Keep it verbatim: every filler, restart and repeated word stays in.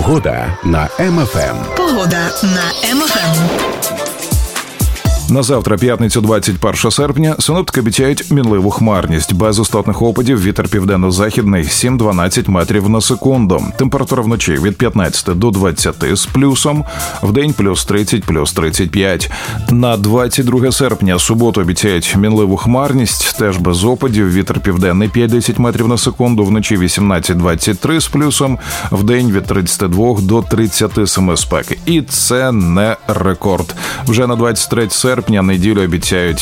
Погода на Ем Еф Ем. Погода на Ем Еф Ем. На завтра, п'ятницю, двадцять першого серпня, синоптики обіцяють мінливу хмарність. Без істотних опадів, вітер південно-західний сім-дванадцять метрів на секунду. Температура вночі від п'ятнадцяти до двадцяти з плюсом, вдень плюс тридцять, плюс тридцять п'ять. На двадцять друге серпня, суботу, обіцяють мінливу хмарність, теж без опадів, вітер південний п'ять-десять метрів на секунду, вночі вісімнадцять-двадцять три з плюсом, вдень від тридцяти двох до тридцяти семи спеки. І це не рекорд. Вже на двадцять третє серпня неділю обіцяють